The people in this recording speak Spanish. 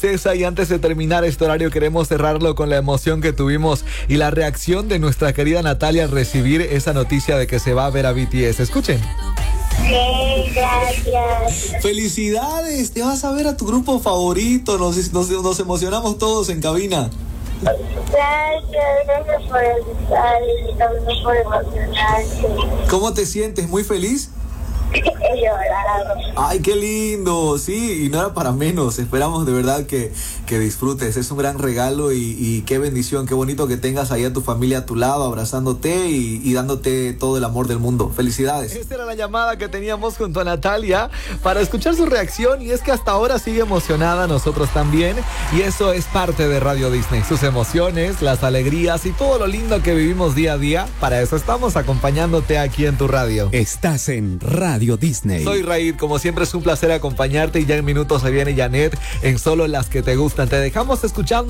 César, y antes de terminar este horario queremos cerrarlo con la emoción que tuvimos y la reacción de nuestra querida Natalia al recibir esa noticia de que se va a ver a BTS. Escuchen. Sí, gracias. ¡Felicidades! Te vas a ver a tu grupo favorito. Nos emocionamos todos en cabina. Gracias por estar y también por emocionarse. ¿Cómo te sientes? ¿Muy feliz? He llorado. Ay, qué lindo, sí, y no era para menos. Esperamos de verdad que disfrutes. Es un gran regalo y qué bendición, qué bonito que tengas ahí a tu familia a tu lado, abrazándote y dándote todo el amor del mundo. Felicidades. Esta era la llamada que teníamos junto a Natalia para escuchar su reacción, y es que hasta ahora sigue emocionada, nosotros también, y eso es parte de Radio Disney, sus emociones, las alegrías y todo lo lindo que vivimos día a día. Para eso estamos acompañándote aquí en tu radio. Estás en Radio Disney. Soy Raid, como siempre es un placer acompañarte, y ya en minutos se viene Janet en Solo las que te gustan. Te dejamos escuchando